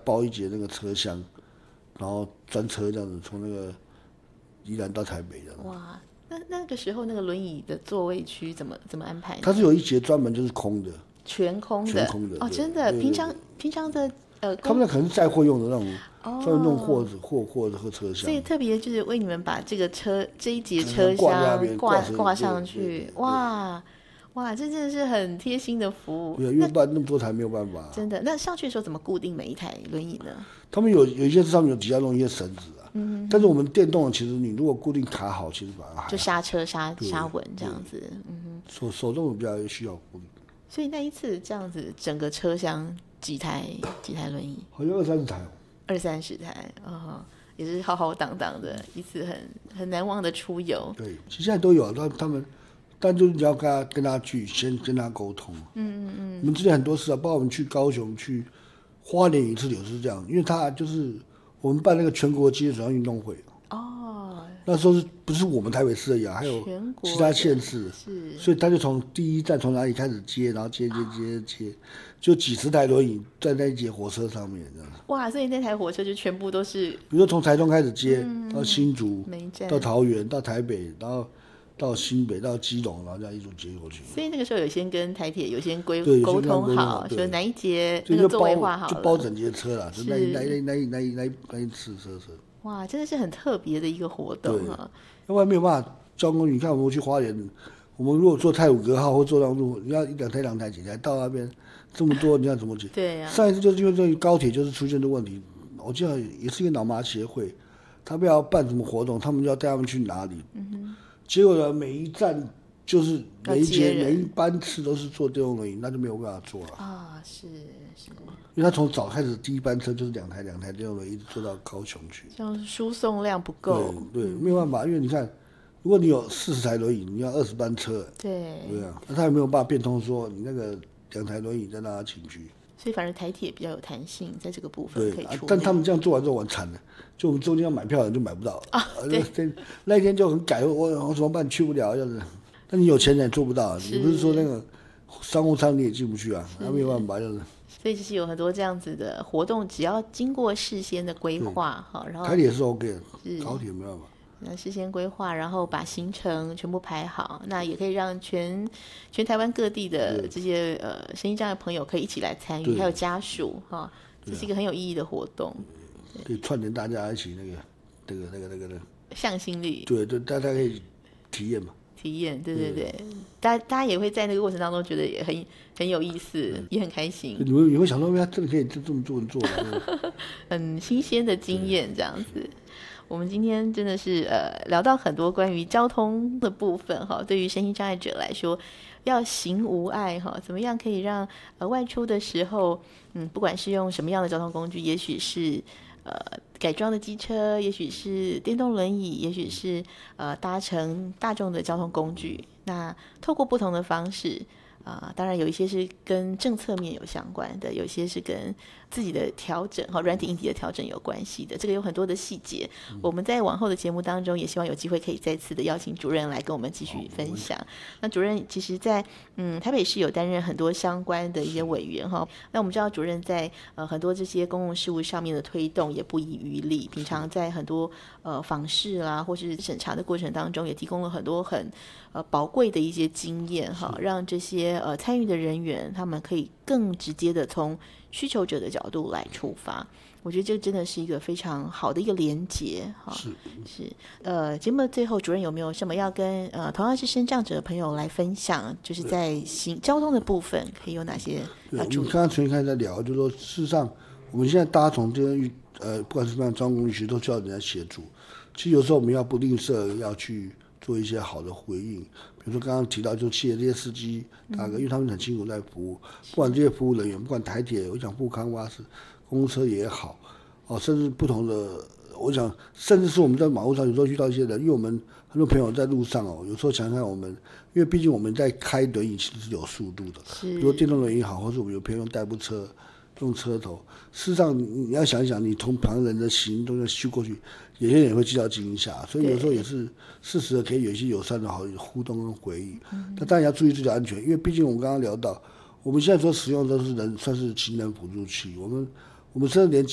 包一节那个车厢，然后专车这样子从那个宜兰到台北这样子。 哇，那个时候那个轮椅的座位区怎么安排呢？ 它是有一节专门就是空的， 全空的， 全空的哦，真的，平常的他们那可能是载货用的那种，专门弄货和车厢。 所以特别就是为你们把这一节车厢挂上去，哇，这真的是很贴心的服务。 对，因为不然那么多台没有办法。 真的，那上去的时候怎么固定每一台轮椅呢？ 他们有一些上面有底下弄一些绳子啊，但是我们电动的其实你如果固定卡好，其实反而还好就刹车刹稳这样子， 手动的比较需要固定。 所以那一次这样子，整个车厢几台轮椅？ 好像20-30台 20-30台，也是浩浩荡荡的一次很难忘的出游。 对，其实现在都有，他们，但就是你要跟他去，先跟他沟通。我们之前很多次啊，包括我们去高雄、去花莲一次也是这样，因为他就是我们办那个全国机车水上运动会。那时候不是我们台北市而已啊，还有其他县市，所以他就从第一站从哪里开始接，然后接，就几十台轮椅在那一节火车上面这样。 哇，所以那台火车就全部都是， 比如说从台中开始接，到新竹，到桃园，到台北，然后到新北，到基隆，然后这样一路接过去。 所以那个时候有先跟台铁有先沟通好，说哪一节那个座位画好了， 就包整节车啦，就那一次车。 哇，真的是很特别的一个活动啊！ 要不然没有办法交通。你看我们去花莲，我们如果坐太鲁阁号或坐那路，你要两台几台到那边这么多，你要怎么解？ 对呀。 上一次就是因为这高铁就是出现这个问题，我记得也是一个脑麻协会，他们要办什么活动，他们就要带他们去哪里。结果呢，每一站就是每一班次都是坐电动轮椅，那就没有办法坐了啊！是， 因为他从早开始第一班车就是两台电动轮椅一直坐到高雄去， 这样输送量不够。 对，没有办法，因为你看，如果你有40台轮椅，你要20班车，对啊，那他也没有办法变通说你那个2台轮椅再让他请去。 所以反正台铁比较有弹性，在这个部分可以处理。 但他们这样做完之后很惨的，就我们中间要买票的人就买不到那一天就很赶，我怎么办？去不了，要是。但你有钱人也做不到，你不是说那个商务舱你也进不去啊，那没有办法，就是。 所以就是有很多这样子的活动，只要经过事先的规划，然后台铁是 OK 的，高铁没办法。 那事先规划，然后把行程全部排好，那也可以让全台湾各地的这些身心障碍朋友可以一起来参与，还有家属这是一个很有意义的活动， 可以串联大家一起那个向心力， 对，大家可以体验嘛。 体验，对，大家也会在那个过程当中觉得也很有意思，也很开心。 你会想说，他真的可以这么做很新鲜的经验这样子。我们今天真的是聊到很多关于交通的部分哈，对于身心障碍者来说，要行无碍哈，怎么样可以让外出的时候，不管是用什么样的交通工具，也许是改装的机车，也许是电动轮椅，也许是搭乘大众的交通工具，那透过不同的方式当然有一些是跟政策面有相关的，有些是跟自己的调整软体硬体的调整有关系的，这个有很多的细节，我们在往后的节目当中也希望有机会可以再次的邀请主任来跟我们继续分享。那主任其实在台北市有担任很多相关的一些委员那我们知道主任在很多这些公共事务上面的推动也不遗余力，平常在很多访视啦或是审查的过程当中也提供了很多很宝贵的一些经验让这些参与的人员他们可以更直接的从需求者的角度来出发，我觉得这真的是一个非常好的一个连结是节目的最后，主任有没有什么要跟同样是身障者的朋友来分享，就是在交通的部分可以有哪些要注意？ 我们刚刚前面在聊，就是说事实上我们现在搭从这边不管是什么样的交通工具，其实都需要人家协助。其实有时候我们要不吝啬要去做一些好的回应，比如说刚刚提到就企业这些司机大哥，因为他们很辛苦在服务，不管这些服务人员，不管台铁，我想富康巴士、公车也好甚至不同的，我想甚至是我们在马路上有时候遇到一些人，因为我们很多朋友在路上有时候想想我们，因为毕竟我们在开轮椅其实是有速度的，比如电动轮椅好，或者我们有朋友用代步车用车头，事实上你要想一想，你从旁人的行动要修过去，有些人也会受到惊吓，所以有时候也是适时的可以有一些友善的好互动跟回应。那当然要注意自己的安全，因为毕竟我们刚刚聊到，我们现在所使用的都是算是行人辅助器，我们甚至连